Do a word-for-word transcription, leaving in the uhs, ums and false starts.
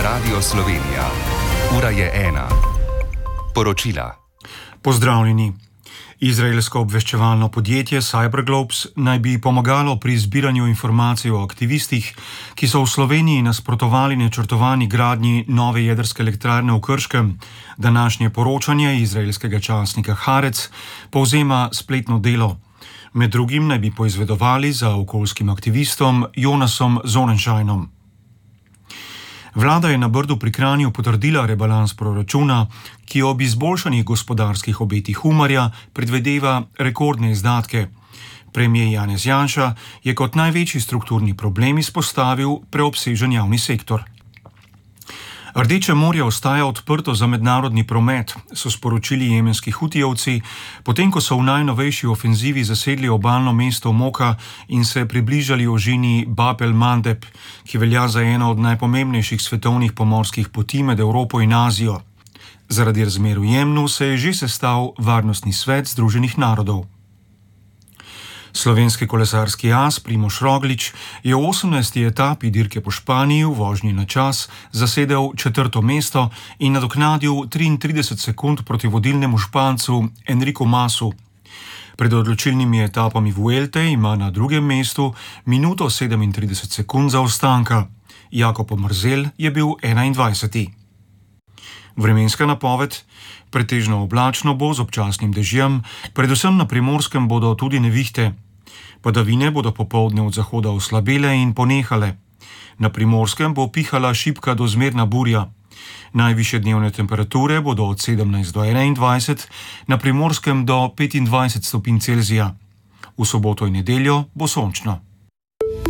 Radio Slovenija. Ura je ena. Poročila. Pozdravljeni. Izraelsko obveščevalno podjetje Cyberglobes naj bi pomagalo pri zbiranju informacij o aktivistih, ki so v Sloveniji nasprotovali načrtovani gradnji nove jedrske elektrarne v Krškem. Današnje poročanje izraelskega časnika Haaretz povzema spletno Delo. Med drugim naj bi poizvedovali za okoljskim aktivistom Jonasom Sonnenscheinom. Vlada je na Brdu pri Kranju potrdila rebalans proračuna, ki ob izboljšanih gospodarskih obetih Umarja predvideva rekordne izdatke. Premier Janez Janša je kot največji strukturni problem izpostavil preobsežen javni sektor. Rdeče morje ostaja odprto za mednarodni promet, so sporočili jemenski hutijevci, potem ko so v najnovejši ofenzivi zasedli obalno mesto Moka in se približali ožini Bab el-Mandeb, ki velja za eno od najpomembnejših svetovnih pomorskih poti med Evropo in Azijo. Zaradi razmer v Jemnu se je že sestal Varnostni svet Združenih narodov. Slovenski kolesarski as Primož Roglič je v osemnajsti etapi dirke po Španiji v vožnji na čas zasedel četrto mesto in nadoknadil triintrideset sekund proti vodilnemu Špancu Enricu Masu. Pred odločilnimi etapami Vuelte ima na drugem mestu minuto sedemintrideset sekund zaostanka. Jakob Omerzel je bil enaindvajseti. Vremenska napoved: pretežno oblačno bo z občasnim dežjem, predvsem na Primorskem bodo tudi nevihte. Padavine bodo popoldne od zahoda oslabele in ponehale. Na Primorskem bo pihala šibka do zmerna burja. Najvišje dnevne temperature bodo od sedemnajst do enaindvajset, na Primorskem do petindvajset stopinj Celzija. V soboto in nedeljo bo sončno.